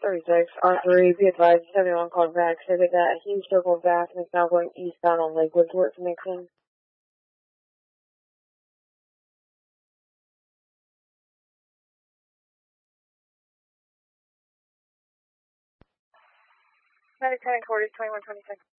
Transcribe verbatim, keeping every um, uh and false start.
thirty-six, R three, be advised, seventy-one calling back, stated that he circled back and is now going eastbound on Lakewood towards Nixon. ninety-ten quarters, twenty-one twenty-six.